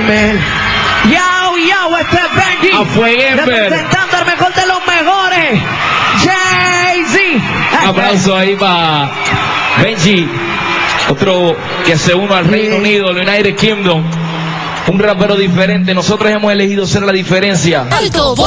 Ember. Yo, este es Benji. A fuego, Ember. Representando al mejor de los mejores. Jay-Z. Aplauso ahí para Benji. Otro que se une al Reino Unido, el United Kingdom. Un rapero diferente. Nosotros hemos elegido ser la diferencia. Alto